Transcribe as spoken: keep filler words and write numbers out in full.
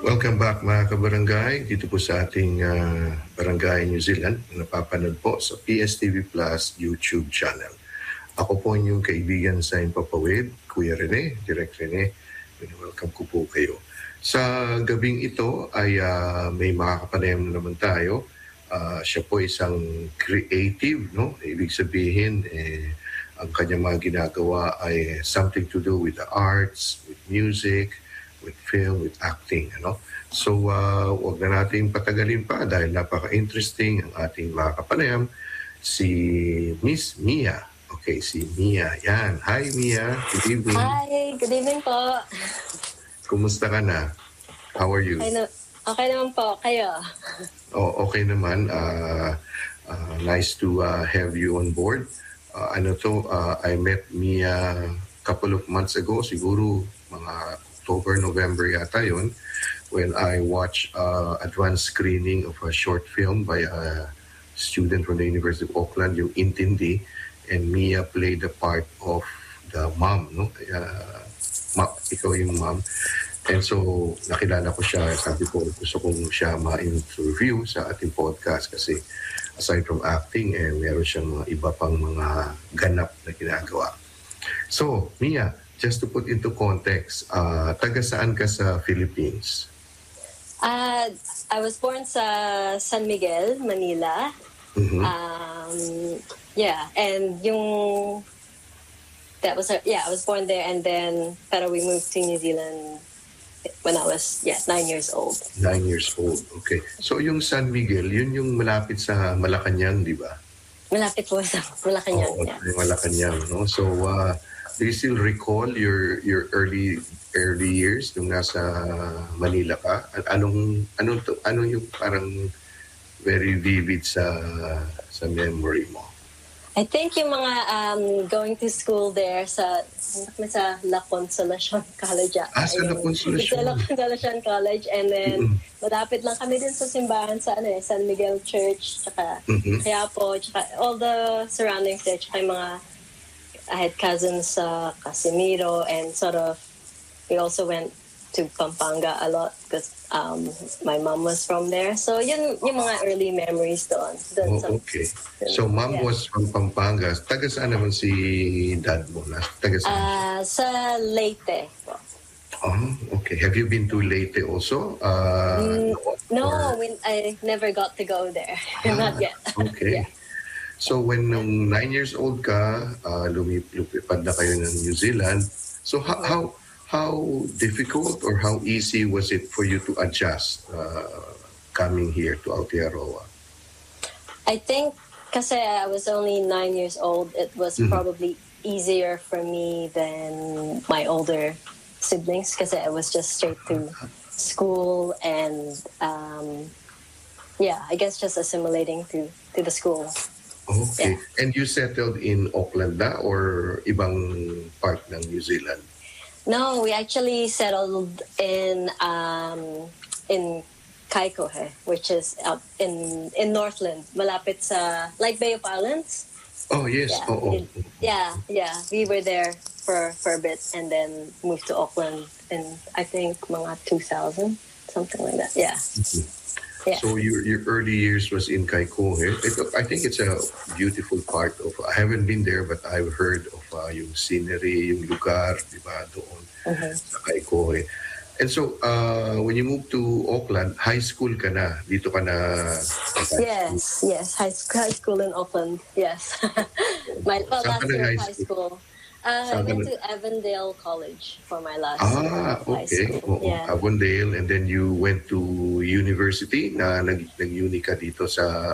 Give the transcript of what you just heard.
Welcome back mga kabarangay dito po sa ating uh, Barangay New Zealand na napapanood po sa P S T V Plus YouTube channel. Ako po inyong kaibigan sa Impapawid, Kuya Rene, Direct Rene. Welcome ko po kayo. Sa gabing ito ay uh, may makakapanayam na naman tayo. Uh, siya po isang creative, no? Ibig sabihin, eh, ang kanyang mga ginagawa ay something to do with the arts, with music, with film, with acting, ano? So, uh, huwag na nating patagalin pa dahil napaka-interesting ang ating mga kapanayam, si Miss Mia. Okay, si Mia. Yan. Hi, Mia. Good evening. Hi, good evening po. Kumusta ka na? How are you? Okay, na, okay naman po. Kayo? Oh, okay naman. Uh, uh, nice to uh, have you on board. Uh, ano to, uh, I met Mia a couple of months ago, siguro mga October, November yata yun, when I watched uh, advanced screening of a short film by a student from the University of Auckland, yung Intindi, and Mia played the part of the mom, no? Uh, ma- ikaw yung mom. And so, nakilala ko siya, sabi ko, gusto kong siya ma-interview sa ating podcast kasi aside from acting, eh, meron siyang mga iba pang mga ganap na ginagawa. So, Mia, just to put into context, uh, taga saan ka sa Philippines? Uh, I was born sa San Miguel, Manila. Mm-hmm. Um, yeah, and yung that was a, yeah, I was born there, and then pero we moved to New Zealand when I was yeah nine years old. Nine years old, okay. So yung San Miguel, yun yung malapit sa Malacanang, di ba? Malapit po sa Malacanang. Oo, yeah. Malacanang, no? So, uh, do you still recall your your early early years nung nasa Manila ka? Anong anong to, anong yung parang very vivid sa sa memory mo? I think yung mga um, going to school there sa sa La Consolacion College. Ah, sa La Consolacion. Sa La Consolacion College, and then mm-hmm. malapit lang kami din sa simbahan sa ano eh, San Miguel Church, tsaka mm-hmm. Quiapo, tsaka all the surroundings there, tsaka yung mga I had cousins sa uh, Casimiro, and sort of we also went to Pampanga a lot because um, my mom was from there. So yun yung mga early memories doon. doon oh, sa, okay. So mom yeah. was from Pampanga. Taga saan naman si dad mo? Taga saan? Uh, sa Leyte. Oh, okay. Have you been to Leyte also? Uh, mm, no, we, I never got to go there. Ah, Not yet. Okay. Yeah. So when nung nine years old ka, uh, lumipad na kayo ng New Zealand. So how how how difficult or how easy was it for you to adjust uh, coming here to Aotearoa? I think kasi I was only nine years old, it was mm-hmm. probably easier for me than my older siblings kasi I was just straight to school and um, yeah, I guess just assimilating to to the school. Okay. Yeah. And you settled in Auckland na or ibang part ng New Zealand? No, we actually settled in um, in Kaikohe, which is up in in Northland, malapit sa like Bay of Islands. Oh yes. Yeah. Oh, oh. It, yeah, yeah. We were there for for a bit and then moved to Auckland in I think mga two thousand, something like that. Yeah. Mm-hmm. Yeah. So your your early years was in Kaikohe. It, I think it's a beautiful part of. I haven't been there, but I've heard of uh, yung scenery, yung lugar, di ba, doon uh-huh. sa Kaikohe. And so uh, when you moved to Auckland, high school ka na. Dito ka na. Yes, school. yes, high school, high school in Auckland. Yes, my well, last year of high school. school. Uh, I went to Avondale College for my last ah, year of high okay. school. Oh, yeah. Avondale, and then you went to university na nag, nag-uni ka dito sa